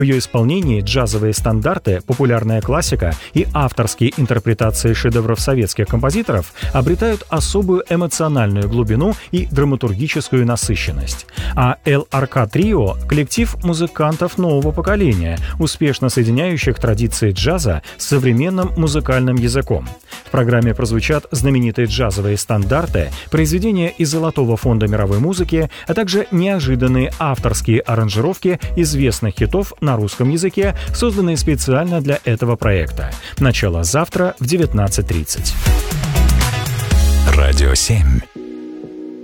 В ее исполнении джазовые стандарты, популярная классика и авторские интерпретации шедевров советских композиторов обретают особую эмоциональную глубину и драматургическую насыщенность. А ЛРК Трио — коллектив музыкантов нового поколения, успешно соединяющих традиции джаза с современным музыкальным языком. В программе прозвучат знаменитые джазовые стандарты, произведения из золотого фонда мировой музыки, а также неожиданные авторские аранжировки известных хитов на русском языке, созданные специально для этого проекта. Начало завтра в 19:30. Радио 7.